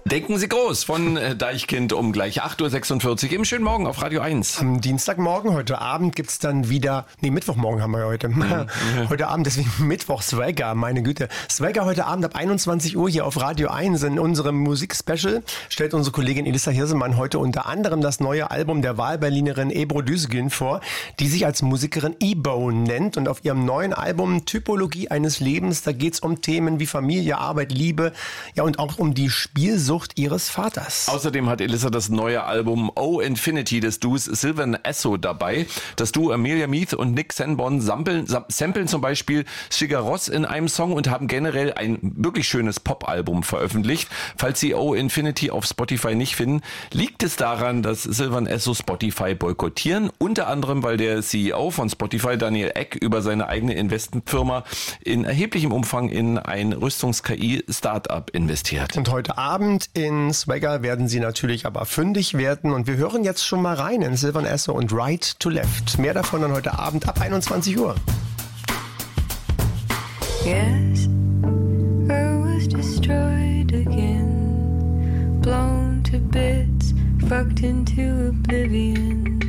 Denken Sie groß von Deichkind um gleich 8.46 Uhr im schönen Morgen auf Radio 1. Am Dienstagmorgen, heute Abend gibt's dann wieder, Mittwochmorgen haben wir heute. Heute Abend, deswegen Mittwoch Swagger, meine Güte. Swagger heute Abend ab 21 Uhr hier auf Radio 1 in unserem Musikspecial. Stellt unsere Kollegin Elissa Hirsemann heute unter anderem das neue Album der Wahlberlinerin Ebru Düzgün vor, die sich als Musikerin Ebo nennt. Und auf ihrem neuen Album Typologie eines Lebens, da geht's um Themen wie Familie, Arbeit, Liebe, ja und auch um die Spielsucht ihres Vaters. Außerdem hat Elissa das neue Album Oh Infinity des Duos Sylvan Esso dabei. Das Duo Amelia Meath und Nick Sanborn samplen zum Beispiel Sigur Rós in einem Song und haben generell ein wirklich schönes Pop-Album veröffentlicht. Falls Sie Oh Infinity auf Spotify nicht finden, liegt es daran, dass Sylvan Esso Spotify boykottieren. Unter anderem, weil der CEO von Spotify, Daniel Ek, über seine eigene Investmentfirma in erheblichem Umfang in ein Rüstungs-KI-Startup investiert. Und heute Abend in Swagger werden Sie natürlich aber fündig werden. Und wir hören jetzt schon mal rein in Sylvan Esso und Right to Left. Mehr davon dann heute Abend ab 21 Uhr. Yes, I was destroyed again, blown to bits, fucked into oblivion.